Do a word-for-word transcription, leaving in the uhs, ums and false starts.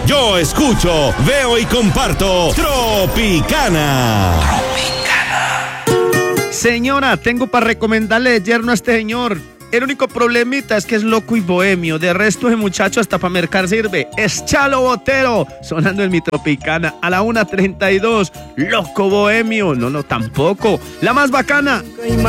Yo escucho, veo y comparto Tropicana. Señora, tengo para recomendarle de yerno a este señor. El único problemita es que es loco y bohemio. De resto, ese muchacho hasta para mercar sirve. Es Chalo Botero, sonando en mi Tropicana a la una treinta y dos. Loco bohemio. No, no, tampoco. La más bacana.